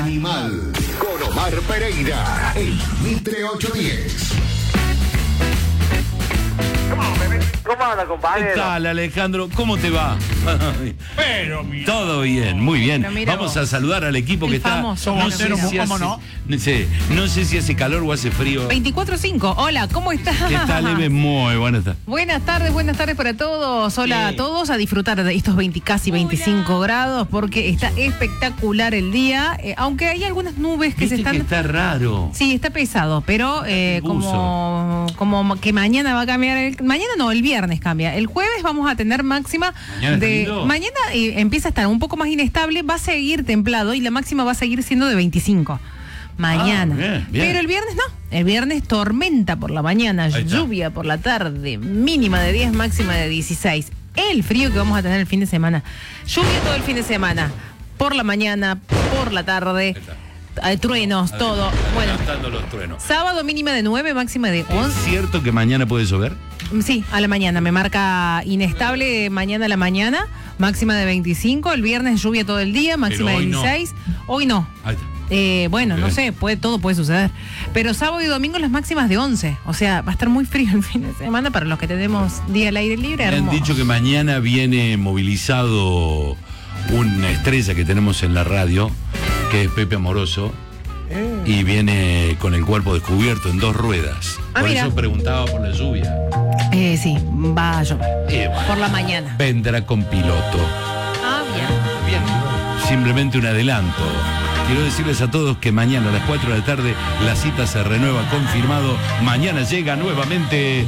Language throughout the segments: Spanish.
Animal, con Omar Pereira, en Mitre 810. ¿Cómo anda, compañero? ¿Qué tal, Alejandro? ¿Cómo te va? Pero mira. Todo bien, muy bien. Vamos a saludar al equipo que está. Somos cero, ¿cómo no? No sé si hace calor o hace frío. 24-5, hola, ¿cómo estás? ¿Qué tal, Eve? Muy buenas tardes. Buenas tardes para todos. Hola a todos, a disfrutar de estos casi 25 grados, porque está espectacular el día, aunque hay algunas nubes que ¿Viste se están... que está raro? Sí, está pesado, pero como que mañana va a cambiar, mañana no, el viernes cambia. El jueves vamos a tener máxima mañana empieza a estar un poco más inestable, va a seguir templado y la máxima va a seguir siendo de 25. Mañana. Bien. Pero el viernes no. El viernes tormenta por la mañana, lluvia por la tarde, mínima de 10, máxima de 16. El frío que vamos a tener el fin de semana. Lluvia todo el fin de semana. Por la mañana, por la tarde. Truenos, todo. Bueno, Los truenos. sábado mínima de 9, máxima de 11. ¿Es cierto que mañana puede llover? Sí, a la mañana. Me marca inestable mañana a la mañana, máxima de 25. El viernes lluvia todo el día, máxima de 16. Hoy no. Ahí está. Bueno, no sé, todo puede suceder. Pero sábado y domingo las máximas de 11. O sea, va a estar muy frío el fin de semana para los que tenemos día al aire libre. Me han Hermoso. dicho que mañana viene movilizado una estrella que tenemos en la radio, que es Pepe Amoroso, y viene con el cuerpo descubierto en 2 ruedas. Por mira. eso preguntaba por la lluvia. Sí, va a llover. Bueno, Por la mañana. vendrá con piloto. Bien. Simplemente un adelanto. Quiero decirles a todos que mañana a las 4 de la tarde la cita se renueva, confirmado. Mañana llega nuevamente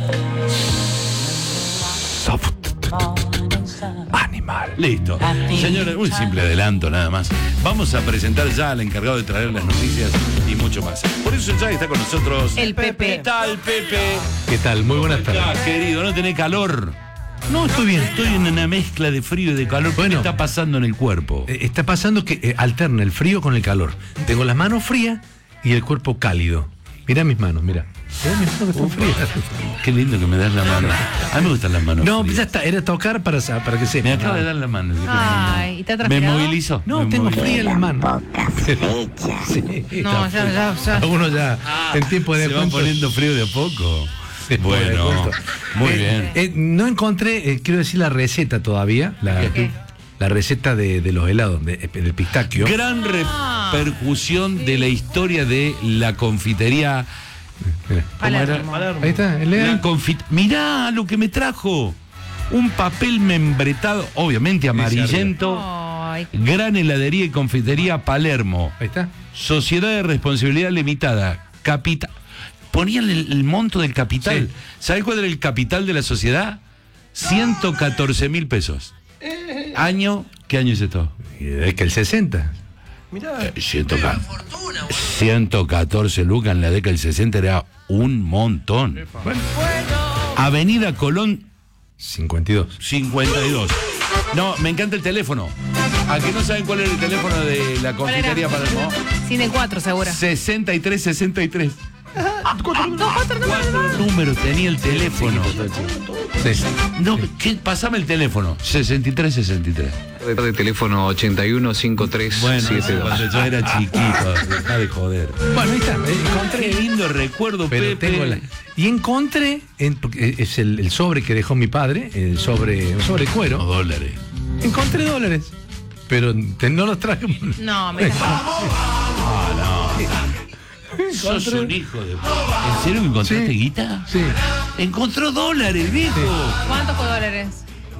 Animal. Listo. Señores, un simple adelanto nada más. Vamos a presentar ya al encargado de traer las noticias y mucho más. Por eso ya está con nosotros El Pepe. ¿Qué tal, Pepe? ¿Qué tal? Muy buenas ¿Cómo tardes. estás, querido? ¿No tenés calor? No, estoy bien. Estoy en una mezcla de frío y de calor. ¿Qué me Bueno. está pasando en el cuerpo? Está pasando que alterna el frío con el calor. Tengo las manos frías y el cuerpo cálido. Mirá mis manos, mirá. Mirá mis manos que están frías. Qué lindo que me das la mano. A mí me gustan las manos. No, frías. ya está. Era tocar para que Me sepa. acaba de dar la mano. Ay, ¿y te ha Me transpirado? movilizó. No, Me tengo movilizó. fría en las manos. Sí, No, ya. Uno ya en tiempo de Se van descuento. poniendo frío de a poco. Sí, Bueno, bueno. muy bien. No encontré, quiero decir, la receta todavía. ¿Qué? La receta de los helados, del pistaquio. Gran repercusión de la historia de la confitería. Mirá. Palermo. Ahí está, lea. Mirá lo que me trajo. Un papel membretado, obviamente amarillento. Ay, Gran heladería y confitería Palermo. Ahí está. Sociedad de responsabilidad limitada. Capital. Ponían el monto del capital. Sí. ¿Sabes cuál era el capital de la sociedad? 114.000 pesos. ¿Qué año es esto? Es que el 60. 114 lucas en la década del 60 era un montón. Bueno, Avenida Colón 52. 52. No, me encanta el teléfono. ¿A que no saben cuál era el teléfono de la confitería Palermo? Cine 4, seguro. 6363. Cuatro Números tenía el teléfono. Sí. No, Pasame el teléfono. 6363. De teléfono 815372. Bueno, cuando yo era chiquito, dejá de joder. Bueno, ahí está. Qué Encontré. lindo recuerdo, Pero Pepe. Y encontré, porque es el sobre que dejó mi padre, un sobre cuero. $. Encontré dólares. Pero no los traje. No, mira. Sos un hijo de... ¿En serio que encontraste Sí. guita? Sí. Encontró $, viejo. ¿Cuántos dólares?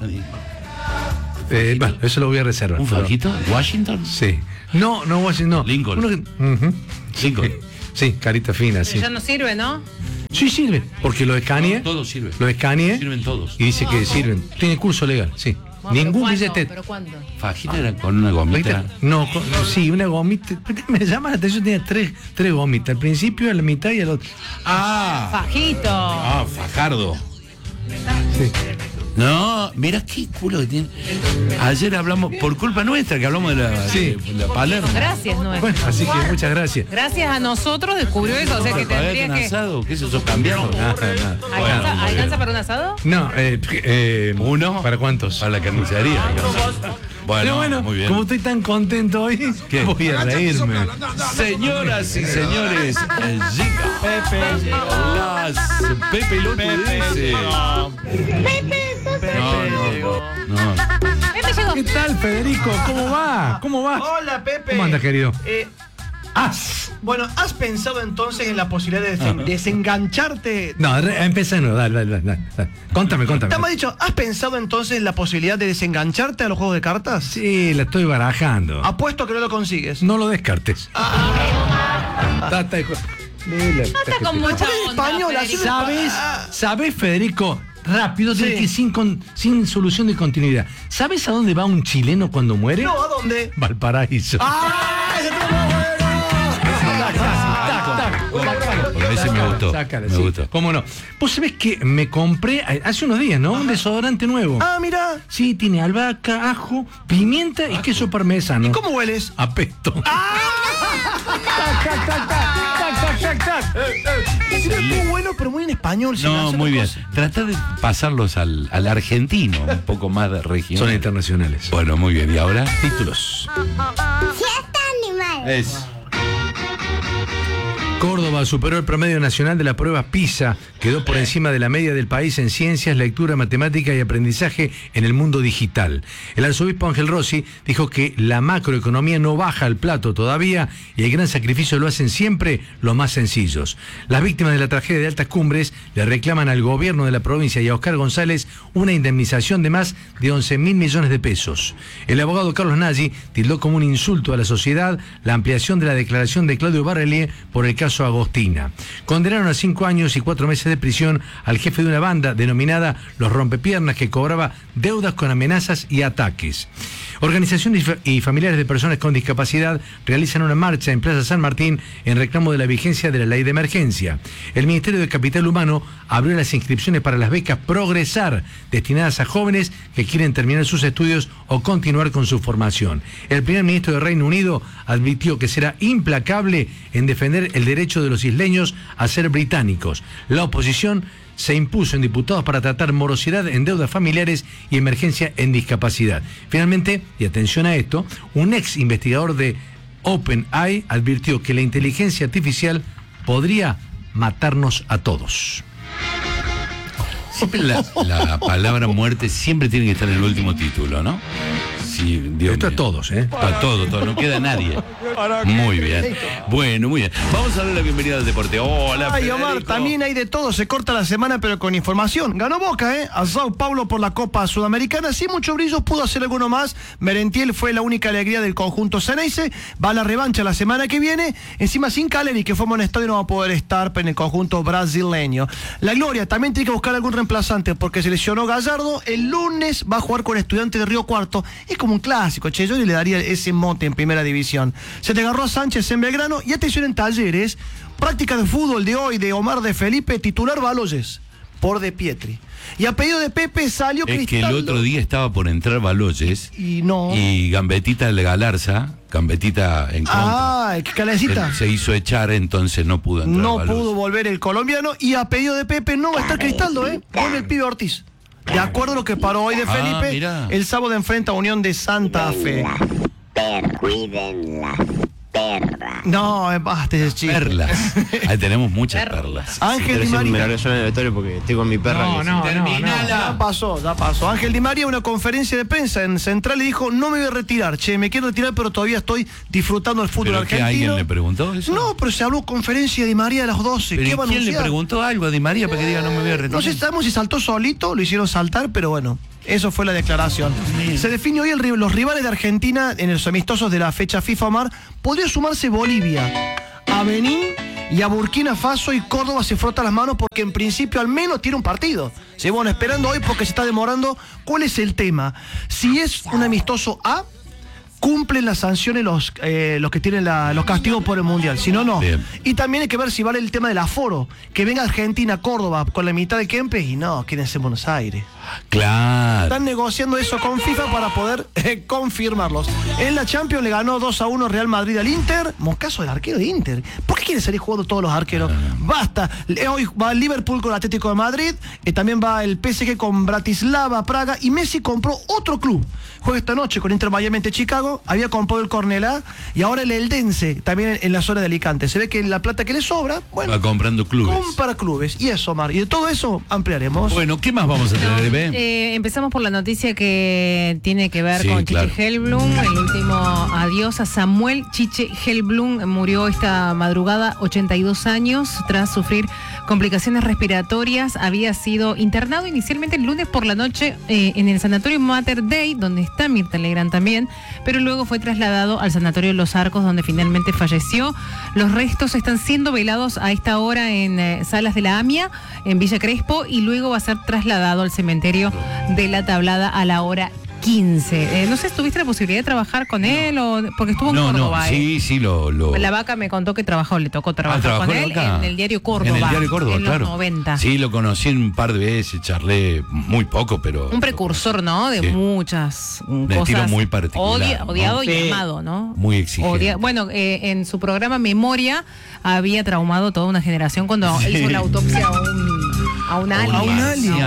Bueno, eso lo voy a reservar. ¿Un fajito? ¿Washington? Sí. No, Washington, no. Lincoln. Uno que- Ujú. Lincoln. Sí, carita fina, sí. Ya no sirve, ¿no? Sí, sirve. Porque lo escaneé. Todos sirven. Lo escaneé. Sirven todos. Y dice que sirven. Tiene curso legal, sí. Ningún billete. ¿Pero cuánto? Fajita era con una gomita. No, sí, una gomita. Me llama la atención, tenía tres gomitas. Al principio, a la mitad y al otro. Fajito. Fajardo. Sí. No, mirá qué culo que tiene. Ayer hablamos, por culpa nuestra, que hablamos de la, Sí. de la Palermo. Gracias, Noé. Bueno, así que muchas gracias. Gracias a nosotros descubrió eso, o sea que ¿Pagaste tendría un que... asado? ¿Qué es eso? ¿Cambiado? ¿Alcanza para un asado? No, ¿Uno? ¿para cuántos? Para la carnicería. Bueno, Pero muy bien. como estoy tan contento hoy, ¿Qué? voy a reírme. Señoras y señores, llega Pepe. las Pepe Loto de ese. No. Pepe llegó. ¿Qué tal, Federico? ¿Cómo va? ¿Cómo va? Hola, Pepe. ¿Cómo andas, querido? Bueno, ¿has pensado entonces en la posibilidad de desengancharte? No, empecé de nuevo, dale. Contame. Te hemos dicho, ¿has pensado entonces en la posibilidad de desengancharte a los juegos de cartas? Sí, la estoy barajando. Apuesto a que no lo consigues. No lo descartes. No está con mucha onda, española, Federico. ¿Sabes, Federico? Rápido, Sí. que sin solución de continuidad. ¿Sabes a dónde va un chileno cuando muere? No, ¿a dónde? Valparaíso. ¡Ese estuvo Porque ese me gustó. Sácala, Me sí. gustó. ¿Cómo no? Vos sabés que me compré hace unos días, ¿no? Un desodorante nuevo. Ah, mira. Sí, tiene albahaca, ajo, pimienta y queso parmesano. ¿Cómo hueles? Apesto. Muy bueno, pero muy en español. sin No, hacer muy bien. cosas. Trata de pasarlos al argentino, un poco más de regional. Son internacionales. Bueno, muy bien. ¿Y ahora? Títulos. Fiesta animal. Es. Córdoba superó el promedio nacional de la prueba PISA, quedó por encima de la media del país en ciencias, lectura, matemática y aprendizaje en el mundo digital. El arzobispo Ángel Rossi dijo que la macroeconomía no baja al plato todavía y el gran sacrificio lo hacen siempre los más sencillos. Las víctimas de la tragedia de Altas Cumbres le reclaman al gobierno de la provincia y a Oscar González una indemnización de más de 11.000 millones de pesos. El abogado Carlos Nagy tildó como un insulto a la sociedad la ampliación de la declaración de Claudio Barrelier por el caso Agostina. Condenaron a 5 años y 4 meses de prisión al jefe de una banda denominada Los Rompepiernas, que cobraba deudas con amenazas y ataques. Organizaciones y familiares de personas con discapacidad realizan una marcha en Plaza San Martín en reclamo de la vigencia de la ley de emergencia. El Ministerio de Capital Humano abrió las inscripciones para las becas Progresar, destinadas a jóvenes que quieren terminar sus estudios o continuar con su formación. El primer ministro de Reino Unido advirtió que será implacable en defender el derecho de los isleños a ser británicos. La oposición se impuso en diputados para tratar morosidad en deudas familiares y emergencia en discapacidad. Finalmente, y atención a esto, un ex investigador de OpenAI advirtió que la inteligencia artificial podría matarnos a todos. Siempre la palabra muerte siempre tiene que estar en el último título, ¿no? Sí, Dios Esto mío. es todos, ¿eh? A todo, no queda nadie. Muy bien. Bueno, muy bien. Vamos a darle la bienvenida al deporte. Hola, Ay, Federico. Omar, también hay de todo. Se corta la semana, pero con información. Ganó Boca, a Sao Paulo por la Copa Sudamericana. Sin mucho brillo, pudo hacer alguno más. Merentiel fue la única alegría del conjunto Ceneice. Va a la revancha la semana que viene. Encima sin Caleri, que fue a un estadio, no va a poder estar en el conjunto brasileño. La Gloria también tiene que buscar algún reemplazante porque se lesionó Gallardo. El lunes va a jugar con Estudiantes de Río Cuarto. Es como un clásico, che, yo le daría ese mote en primera división. Se te agarró a Sánchez en Belgrano y atención en Talleres, práctica de fútbol de hoy de Omar de Felipe, titular Baloyes, por De Pietri. Y a pedido de Pepe salió Es que Cristaldo. el otro día estaba por entrar Baloyes Y no. y Gambetita de Galarza, Gambetita en contra. Ah, qué calecita. Él se hizo echar, entonces no pudo entrar No Baloyes. pudo volver el colombiano y a pedido de Pepe no va a estar Cristaldo, vuelve el pibe Ortiz. De acuerdo a lo que paró hoy de Felipe, mirá. el sábado enfrenta a Unión de Santa Fe. Cuiden las perras. No, basta ese chiste. Perlas. Ahí tenemos muchas perlas. Ángel Di María. yo en el vestuario porque estoy con mi perra. Ya pasó. Ángel Di María, una conferencia de prensa en Central, y dijo: no me voy a retirar, che, me quiero retirar, pero todavía estoy disfrutando del fútbol ¿Pero qué, argentino. alguien le preguntó eso? No, pero se habló conferencia de Di María a las 12. ¿Pero ¿Qué va a quién le anunciar? preguntó algo a Di María para que diga no me voy a retirar? No sé, sabemos si saltó solito, lo hicieron saltar, pero bueno, eso fue la declaración. Se define hoy los rivales de Argentina en los amistosos de la fecha FIFA, Omar. Podría sumarse Bolivia, a Benín y a Burkina Faso, y Córdoba se frota las manos porque en principio al menos tiene un partido. Sí, bueno, esperando hoy porque se está demorando. ¿Cuál es el tema? Si es un amistoso A, cumplen las sanciones los que tienen los castigos por el Mundial, si no, no. Bien. Y también hay que ver si vale el tema del aforo, que venga Argentina, Córdoba con la mitad de Kempes y no, quédense en Buenos Aires. Claro. Están negociando eso con FIFA para poder confirmarlos. En la Champions le ganó 2-1 Real Madrid al Inter. Moscazo del arquero de Inter. ¿Por qué quieren salir jugando todos los arqueros? Basta. Hoy va el Liverpool con el Atlético de Madrid. También va el PSG con Bratislava, Praga. Y Messi compró otro club. Juega esta noche con Inter Miami ante Chicago. Había comprado el Cornellá. Y ahora el Eldense, también en la zona de Alicante. Se ve que la plata que le sobra, bueno, va comprando clubes. Compra clubes. Y eso, Omar. Y de todo eso ampliaremos. Bueno, ¿qué más vamos a tener, Eve? Empezamos por la noticia que tiene que ver con claro. Chiche Hellblum. El último adiós a Samuel Chiche Hellblum. Murió esta madrugada, 82 años, tras sufrir complicaciones respiratorias. Había sido internado inicialmente el lunes por la noche en el sanatorio Mater Dei, donde está Mirta Legrand también, pero luego fue trasladado al sanatorio Los Arcos, donde finalmente falleció. Los restos están siendo velados a esta hora en Salas de la AMIA, en Villa Crespo, y luego va a ser trasladado al cementerio de La Tablada a la hora 15. No sé, ¿tuviste la posibilidad de trabajar con él? Porque estuvo en Córdoba. Sí, lo... La Vaca me contó que le tocó trabajar con él en el diario Córdoba. En el diario Córdoba, en claro. los 90. Sí, lo conocí un par de veces, charlé muy poco, pero... Un precursor, ¿no? De muchas de cosas. estilo muy particular. Odiado ¿no? y amado, ¿no? Muy exigente. Bueno, en su programa Memoria había traumado toda una generación cuando hizo la autopsia a un alien.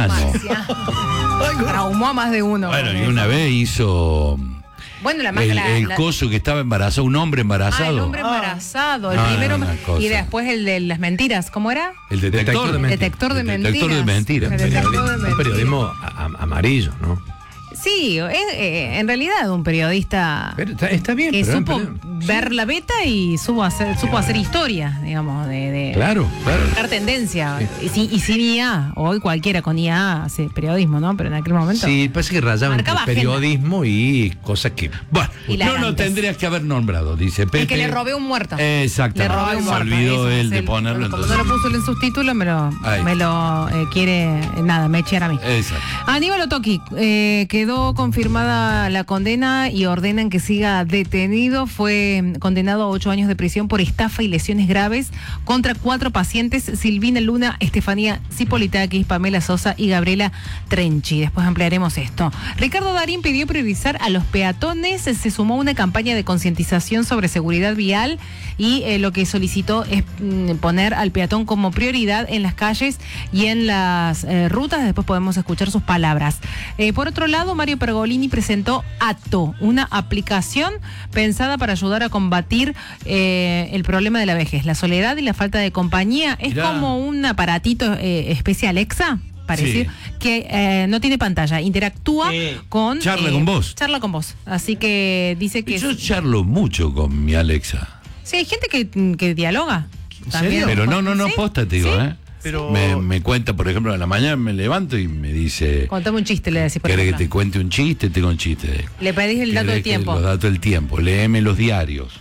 Traumó a más de uno. Bueno, y una vez hizo... Bueno, el coso que estaba embarazado, un hombre embarazado. El hombre embarazado, el primero. Y después el de las mentiras, ¿cómo era? El detector de mentiras. Detector de mentiras. Un periodismo amarillo, ¿no? Sí, en realidad un periodista pero está bien, que pero supo ver la beta y supo hacer historia, digamos, de claro. marcar tendencia. Y sin IA, hoy cualquiera con IA hace periodismo, ¿no? Pero en aquel momento. Sí, parece que rayaba entre periodismo y cosas que... Bueno, no lo tendrías que haber nombrado, dice Pepe. El que le robé un muerto. Exactamente. Se olvidó él de ponerlo. Como no lo puso en sus títulos, me lo quiere, me echar a mí. Exacto. Aníbal Otoki, quedó confirmada la condena y ordenan que siga detenido. Fue condenado a 8 años de prisión por estafa y lesiones graves contra 4 pacientes: Silvina Luna, Estefanía Cipolitakis, Pamela Sosa y Gabriela Trenchi. Después ampliaremos esto. Ricardo Darín pidió priorizar a los peatones. Se sumó a una campaña de concientización sobre seguridad vial y lo que solicitó es poner al peatón como prioridad en las calles y en las rutas. Después podemos escuchar sus palabras. Por otro lado, Mario Pergolini presentó ATO, una aplicación pensada para ayudar a combatir el problema de la vejez, la soledad y la falta de compañía. Es como un aparatito especie Alexa, parece, que no tiene pantalla, interactúa con... Charla con vos. Charla con vos. Así que dice que... Yo charlo mucho con mi Alexa. Sí, hay gente que dialoga. ¿También? Pero no, ¿Sí? posta, te digo, ¿Sí? Pero... Me cuenta, por ejemplo, a la mañana me levanto y me dice... Contame un chiste, le decís, por ¿Querés que ejemplo. te cuente un chiste? Tengo un chiste. Le pedís el dato del tiempo. Los datos del tiempo, léeme los diarios.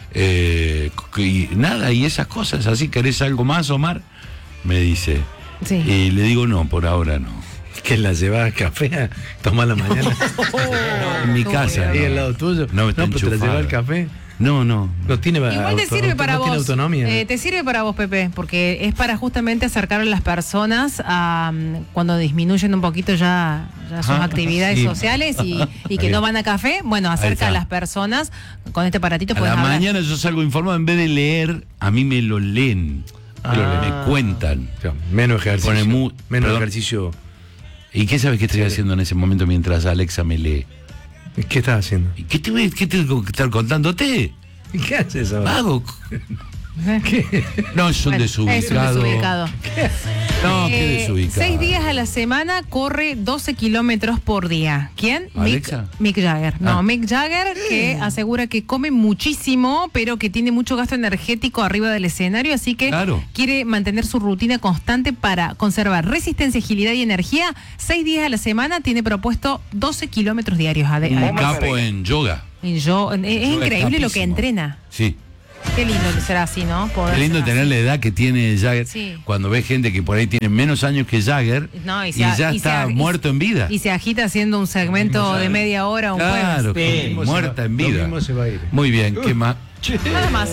Y nada, y esas cosas. Así, ¿querés algo más, Omar? Me dice. Sí. Y le digo, no, por ahora no. ¿Que la llevas a café a tomar la mañana? En mi casa. ¿Y al lado tuyo? No, está pues te la enchufada. llevas al café. No. No tiene Igual te sirve para no vos. tiene autonomía. Te sirve para vos, Pepe, porque es para justamente acercar a las personas a cuando disminuyen un poquito ya sus actividades sociales y que no van a café. Bueno, acerca a las personas con este aparatito. A la mañana yo salgo informado, en vez de leer, a mí me lo leen. Me cuentan. O sea, menos ejercicio. Menos ejercicio. ¿Y qué sabes que estoy haciendo en ese momento mientras Alexa me lee? ¿Qué estás haciendo? ¿Y qué tengo que estar contándote? ¿Qué haces ahora? Vago. ¿Qué? No, es un desubicado. No, qué desubicado. 6 días a la semana corre 12 kilómetros por día. ¿Quién? ¿Alexa? Mick Jagger. No, Mick Jagger, que asegura que come muchísimo, pero que tiene mucho gasto energético arriba del escenario, así que quiere mantener su rutina constante para conservar resistencia, agilidad y energía. 6 días a la semana, tiene propuesto 12 kilómetros diarios. Un capo en yoga. Es increíble lo que entrena. Sí. Qué lindo será así, ¿no? Poder Qué lindo tener la edad que tiene Jagger. Sí. Cuando ves gente que por ahí tiene menos años que Jagger y ya está muerto en vida. Y se agita haciendo un segmento de media hora un claro, jueves. muerta en vida. Lo mismo se va a ir. Muy bien, ¿qué más? Nada más.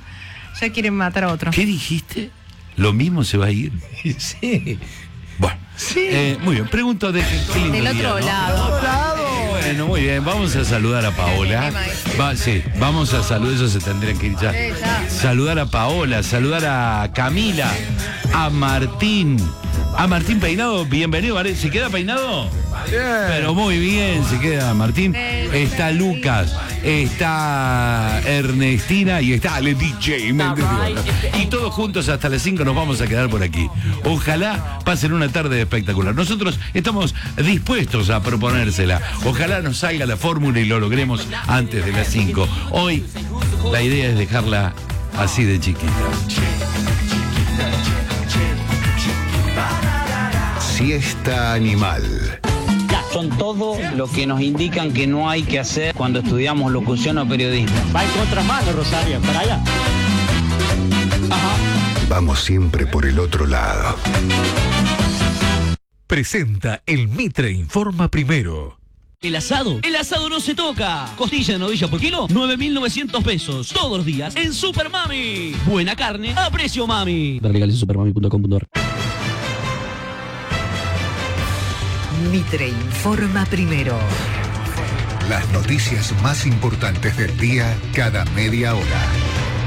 Ya quieren matar a otro. ¿Qué dijiste? Lo mismo se va a ir. Sí. Bueno. Muy bien, pregunto de qué lindo Del día, otro ¿no? lado. Bueno, muy bien, vamos a saludar a Paola. Sí, vamos a saludar, ellos se tendrían que ir ya. Saludar a Paola, saludar a Camila, a Martín. A Martín Peinado, bienvenido, ¿vale? ¿Se queda peinado? Pero muy bien, se queda Martín. Está Lucas, está Ernestina y está Ale DJ. Y todos juntos hasta las 5 nos vamos a quedar por aquí. Ojalá pasen una tarde espectacular. Nosotros estamos dispuestos a proponérsela. Ojalá nos salga la fórmula y lo logremos antes de las 5. Hoy la idea es dejarla así de chiquita. Siesta animal. Son todo lo que nos indican que no hay que hacer cuando estudiamos locución o periodismo. Va en contramano, Rosario, para allá. Vamos siempre por el otro lado. Presenta el Mitre Informa Primero. El asado no se toca. Costilla de novilla por kilo, 9.900 pesos. Todos los días en Super Mami. Buena carne a precio mami. Legales en supermami.com.ar. Mitre Informa Primero. Las noticias más importantes del día cada media hora.